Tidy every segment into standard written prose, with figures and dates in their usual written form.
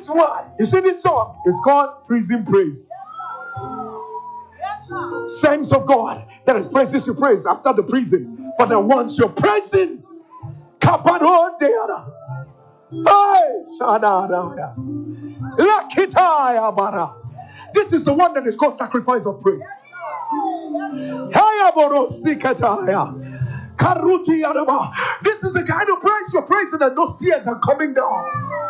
This one, you see this song, it's called Prison Praise. Saints of God, there are praises you praise after the prison, but then once you're praising, Kapado Deana, hey, Shadaya, Lakitaya Bara. This is the one that is called sacrifice of praise. This is the kind of praise you're praising, and those tears are coming down.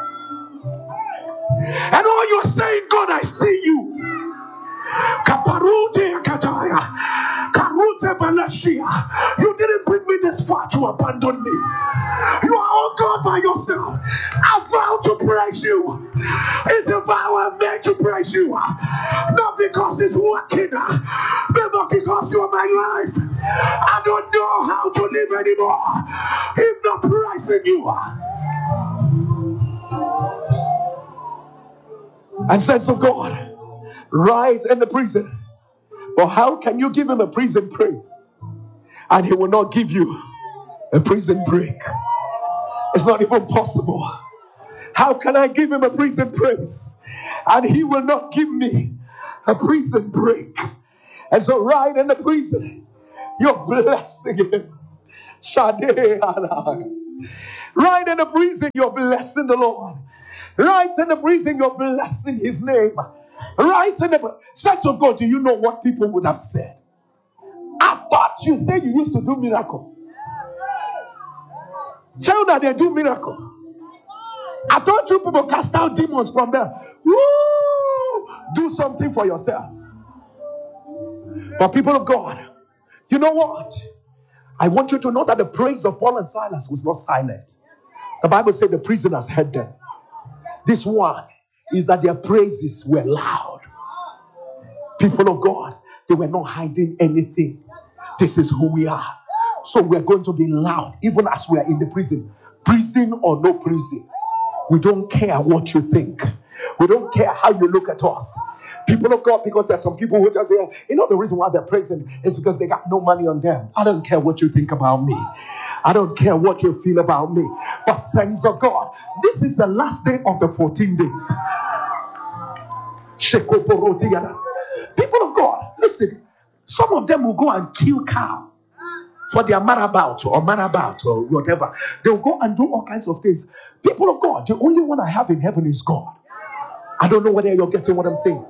And all you're saying, God, I see you. Kaparute Kataya, Karute Balashia. You didn't bring me this far to abandon me. You are all God by yourself. I vow to praise you. It's a vow I made to praise you. Not because it's working, but because you are my life. I don't know how to live anymore if not praising you. And sense of God, right in the prison. But how can you give him a prison praise and he will not give you a prison break? It's not even possible. How can I give him a prison praise and he will not give me a prison break? And so right in the prison, you're blessing him. Right in the prison, you're blessing the Lord. Right in the prison, you're blessing his name. Right in the sense of God, do you know what people would have said? I thought you said you used to do miracle. Child, that they do miracle. I thought you people cast out demons from there. Woo! Do something for yourself. But people of God, you know what? I want you to know that the praise of Paul and Silas was not silent. The Bible said the prisoners heard them. This one is that their praises were loud. People of God, they were not hiding anything. This is who we are. So we're going to be loud, even as we are in the prison. Prison or no prison. We don't care what you think. We don't care how you look at us. People of God, because there's some people who just there. You know the reason why they're praising is because they got no money on them. I don't care what you think about me. I don't care what you feel about me. But saints of God, this is the last day of the 14 days. People of God, listen. Some of them will go and kill cow for their marabout or whatever. They'll go and do all kinds of things. People of God, the only one I have in heaven is God. I don't know whether you're getting what I'm saying.